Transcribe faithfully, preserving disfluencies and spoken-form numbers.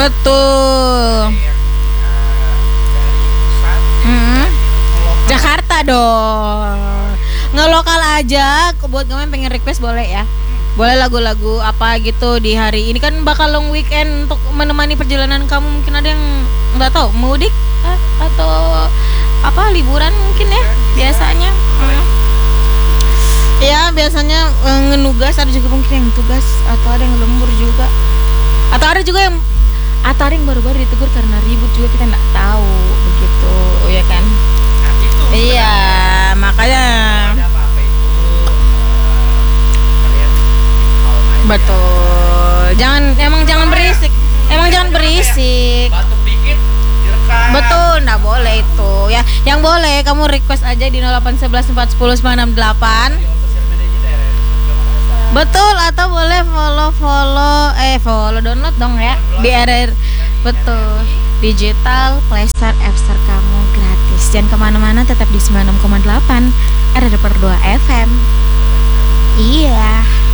Betul. Hmm. Jakarta dong. Ngelokal aja, buat kamu yang pengen request boleh ya. Boleh lagu-lagu apa gitu di hari ini, kan bakal long weekend untuk menemani perjalanan kamu. Mungkin ada yang nggak tahu mudik ah, atau apa liburan mungkin ya biasanya. Hmm. Ya biasanya eh, ngenugas, ada juga mungkin yang tugas atau ada yang lembur juga. Atau ada juga yang atau ada yang baru-baru ditegur karena ribut juga, kita nggak tahu begitu ya kan. Nah, itu Iya, makanya betul. Jangan emang jangan berisik. Emang jangan berisik. batuk dikit direkam. Betul, nggak boleh itu. Ya, yang boleh kamu request aja di nol delapan satu satu empat satu nol sembilan enam delapan. Betul, atau boleh follow-follow eh follow download dong ya di R R. Betul. Digital Playstore App Store kamu gratis. Jangan kemana-mana, tetap di sembilan puluh enam koma delapan R R per dua F M. Iya.